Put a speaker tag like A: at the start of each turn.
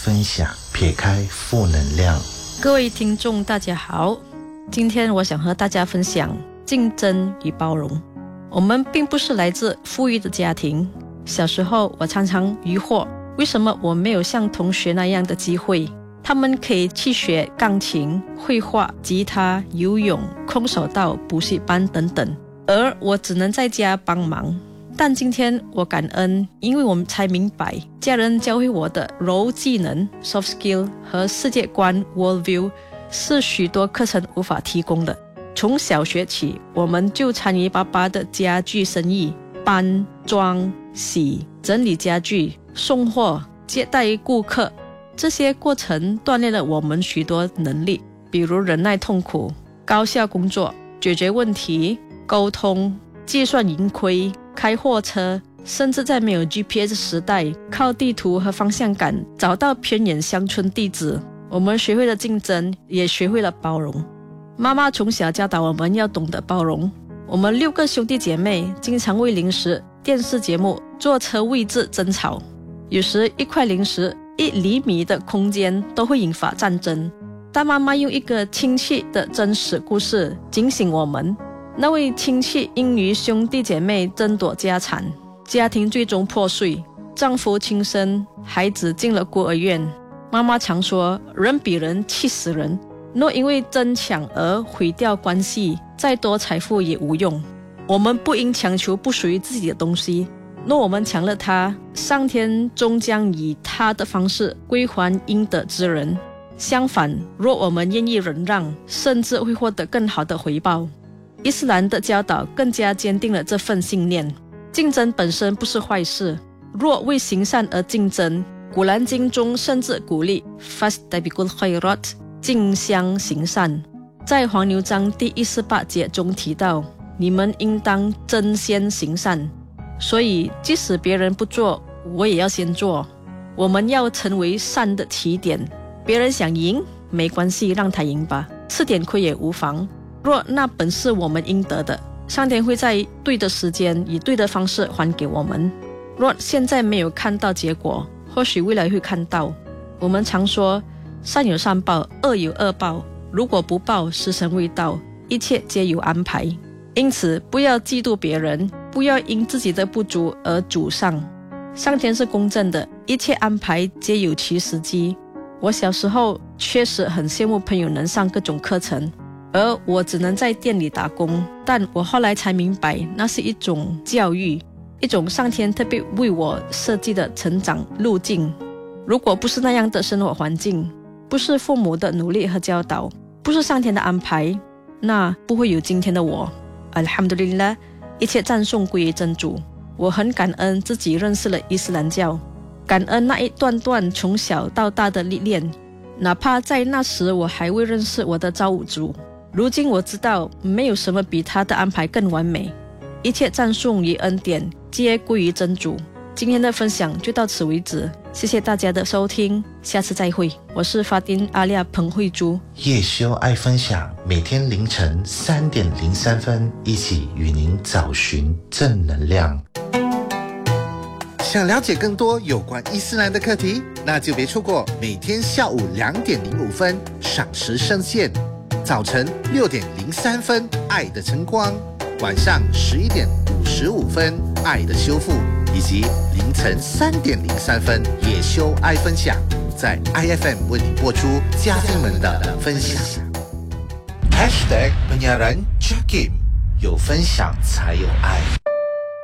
A: 分享，撇开负能量。
B: 各位听众大家好，今天我想和大家分享竞争与包容。我们并不是来自富裕的家庭，小时候我常常疑惑，为什么我没有像同学那样的机会，他们可以去学钢琴、绘画、吉他、游泳、空手道、补习班等等，而我只能在家帮忙。但今天我感恩，因为我们才明白家人教会我的柔技能 soft skill 和世界观 world view 是许多课程无法提供的。从小学起，我们就参与爸爸的家具生意，搬、装、洗、整理家具、送货、接待顾客，这些过程锻炼了我们许多能力，比如忍耐痛苦、高效工作、解决问题、沟通、计算盈亏、开货车，甚至在没有 GPS 时代，靠地图和方向感找到偏远乡村地址。我们学会了竞争，也学会了包容。妈妈从小教导我们要懂得包容。我们6个兄弟姐妹经常为零食、电视节目、坐车位置争吵，有时一块零食、1厘米的空间都会引发战争。但妈妈用一个亲戚的真实故事警醒我们。那位亲戚因与兄弟姐妹争夺家产，家庭最终破碎，丈夫轻生，孩子进了孤儿院。妈妈常说，人比人气死人，若因为争抢而毁掉关系，再多财富也无用。我们不应强求不属于自己的东西，若我们抢了它，上天终将以他的方式归还应得之人。相反，若我们愿意忍让，甚至会获得更好的回报。伊斯兰的教导更加坚定了这份信念。竞争本身不是坏事，若为行善而竞争，古兰经中甚至鼓励 fastabiqul khairat 竞相行善。在黄牛章第148节中提到，你们应当争先行善。所以即使别人不做，我也要先做。我们要成为善的起点，别人想赢没关系，让他赢吧，吃点亏也无妨。若那本是我们应得的，上天会在对的时间以对的方式还给我们。若现在没有看到结果，或许未来会看到。我们常说善有善报，恶有恶报，如果不报，时辰未到，一切皆有安排。因此不要嫉妒别人，不要因自己的不足而沮丧。上天是公正的，一切安排皆有其时机。我小时候确实很羡慕朋友能上各种课程，而我只能在店里打工，但我后来才明白，那是一种教育，一种上天特别为我设计的成长路径。如果不是那样的生活环境，不是父母的努力和教导，不是上天的安排，那不会有今天的我。Alhamdulillah， 一切赞颂归于真主。我很感恩自己认识了伊斯兰教，感恩那一段段从小到大的历练，哪怕在那时我还未认识我的造物主。如今我知道，没有什么比他的安排更完美。一切赞颂与恩典皆归于真主。今天的分享就到此为止，谢谢大家的收听，下次再会。我是法丁阿利亚彭慧珠。
A: 叶修爱分享，每天凌晨3点03分，一起与您找寻正能量。想了解更多有关伊斯兰的课题，那就别错过每天下午2点05分赏时圣线，早晨6点03分爱的晨光，晚上11点55分爱的修复，以及凌晨3点03分叶修爱分享，在 IFM 为你播出家庭们的分享。#penyiaran Jakim， 有分享才有爱。